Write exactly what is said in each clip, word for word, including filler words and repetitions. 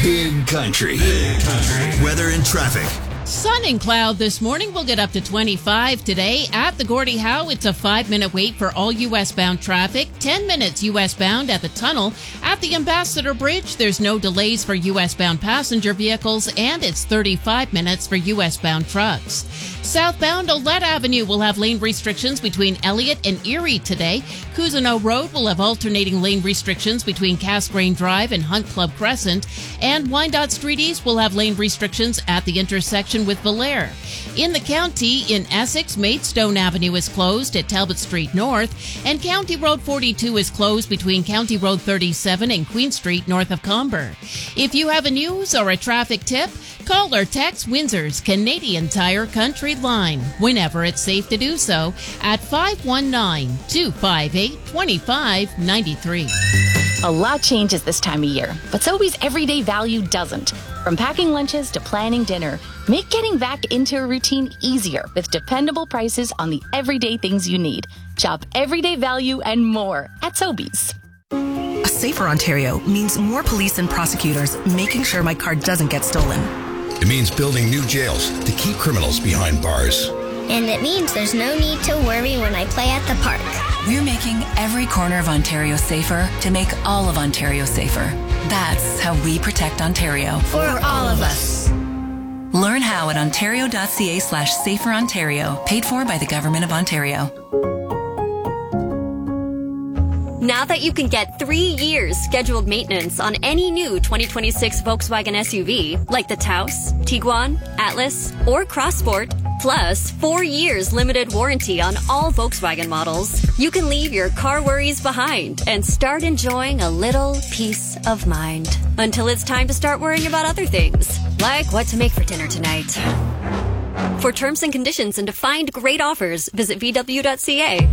Big Country. Big Country. Weather and traffic. Sun and cloud this morning. We'll get up to twenty-five today. At the Gordie Howe, it's a five-minute wait for all U S-bound traffic. ten minutes U S-bound at the tunnel. At the Ambassador Bridge, there's no delays for U S-bound passenger vehicles, and it's thirty-five minutes for U S-bound trucks. Southbound Olette Avenue will have lane restrictions between Elliott and Erie today. Cousineau Road will have alternating lane restrictions between Casgrain Drive and Hunt Club Crescent. And Wyandotte Street East will have lane restrictions at the intersection with Valaire. In the county, in Essex, Maidstone Avenue is closed at Talbot Street North, and County Road forty-two is closed between County Road thirty-seven and Queen Street north of Comber. If you have a news or a traffic tip, call or text Windsor's Canadian Tire Country line, whenever it's safe to do so, at five one nine, two five eight, two five nine three. A lot changes this time of year, but Sobeys everyday value doesn't. From packing lunches to planning dinner, make getting back into a routine easier with dependable prices on the everyday things you need. Shop everyday value and more at Sobeys. A safer Ontario means more police and prosecutors making sure my car doesn't get stolen. It means building new jails to keep criminals behind bars. And it means there's no need to worry when I play at the park. We're making every corner of Ontario safer to make all of Ontario safer. That's how we protect Ontario. For all of us. Learn how at ontario.ca slash safer Ontario. Paid for by the Government of Ontario. Now that you can get three years scheduled maintenance on any new twenty twenty-six Volkswagen S U V, like the Taos, Tiguan, Atlas, or Crossport, plus four years limited warranty on all Volkswagen models, you can leave your car worries behind and start enjoying a little peace of mind. Until it's time to start worrying about other things, like what to make for dinner tonight. For terms and conditions and to find great offers, visit v w dot c a.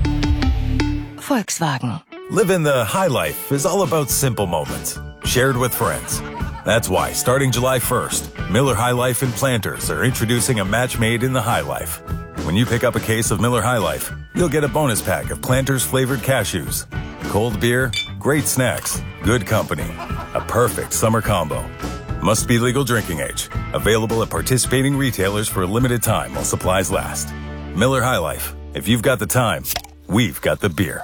Volkswagen. Living the high life is all about simple moments, shared with friends. That's why, starting July first, Miller High Life and Planters are introducing a match made in the High Life. When you pick up a case of Miller High Life, you'll get a bonus pack of Planters flavored cashews. Cold beer, great snacks, good company. A perfect summer combo. Must be legal drinking age. Available at participating retailers for a limited time while supplies last. Miller High Life. If you've got the time, we've got the beer.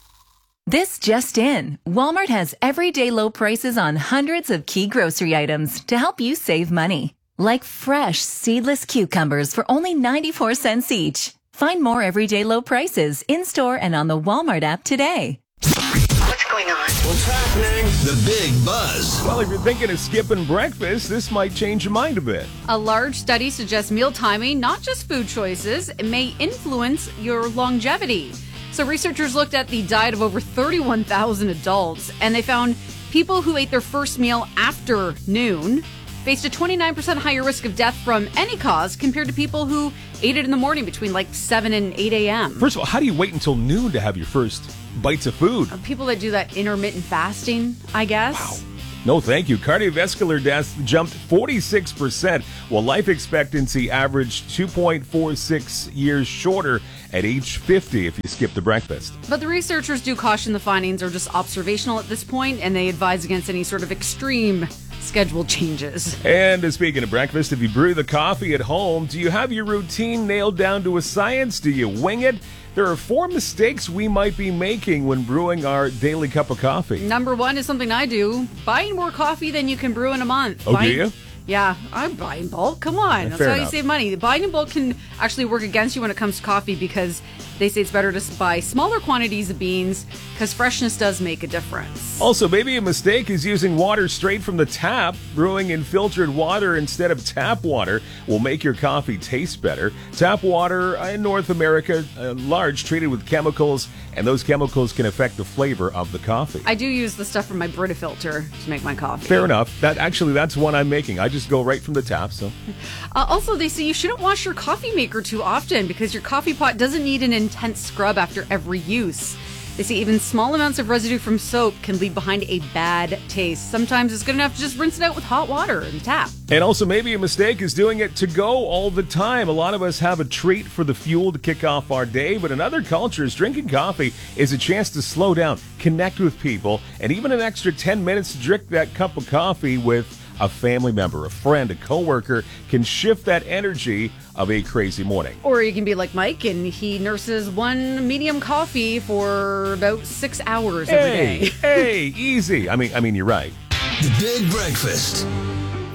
This just in. Walmart has everyday low prices on hundreds of key grocery items to help you save money. Like fresh, seedless cucumbers for only ninety-four cents each. Find more everyday low prices in-store and on the Walmart app today. What's going on? What's happening? The Big Buzz. Well, if you're thinking of skipping breakfast, this might change your mind a bit. A large study suggests meal timing, not just food choices, may influence your longevity. So researchers looked at the diet of over thirty-one thousand adults, and they found people who ate their first meal after noon faced a twenty-nine percent higher risk of death from any cause compared to people who ate it in the morning between like seven and eight a.m. First of all, how do you wait until noon to have your first bites of food? People that do that intermittent fasting, I guess. Wow. No, thank you. Cardiovascular deaths jumped forty-six percent, while life expectancy averaged two point four six years shorter at age fifty if you skip the breakfast. But the researchers do caution the findings are just observational at this point, and they advise against any sort of extreme schedule changes. And uh, speaking of breakfast, if you brew the coffee at home, do you have your routine nailed down to a science? Do you wing it? There are four mistakes we might be making when brewing our daily cup of coffee. Number one is something I do. Buying more coffee than you can brew in a month. Oh, Buying, do you? Yeah, I'm buying bulk. Come on. Yeah, That's fair how enough. you save money. Buying in bulk can actually work against you when it comes to coffee because they say it's better to buy smaller quantities of beans because freshness does make a difference. Also, maybe a mistake is using water straight from the tap. Brewing in filtered water instead of tap water will make your coffee taste better. Tap water in North America, uh, large, treated with chemicals, and those chemicals can affect the flavor of the coffee. I do use the stuff from my Brita filter to make my coffee. Fair enough. That actually, that's one I'm making. I just go right from the tap. So, uh, also, they say you shouldn't wash your coffee maker too often because your coffee pot doesn't need an intense scrub after every use. They say even small amounts of residue from soap can leave behind a bad taste. Sometimes it's good enough to just rinse it out with hot water in the tap. And also, maybe a mistake is doing it to go all the time. A lot of us have a treat for the fuel to kick off our day, but in other cultures, drinking coffee is a chance to slow down, connect with people, and even an extra ten minutes to drink that cup of coffee with a family member, a friend, a coworker can shift that energy of a crazy morning. Or you can be like Mike, and he nurses one medium coffee for about six hours every Hey, day. hey, easy. I mean, I mean, you're right. The Big Breakfast.